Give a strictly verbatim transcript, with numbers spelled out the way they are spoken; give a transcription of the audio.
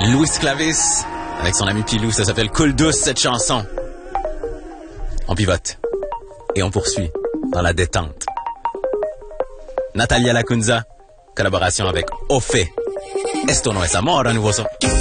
Louis Clavis, avec son ami Pilou, ça s'appelle Coule douce cette chanson. On pivote. Et on poursuit dans la détente. Natalia Lacunza, collaboration avec Ofe. Esto no es amor, à nouveau son.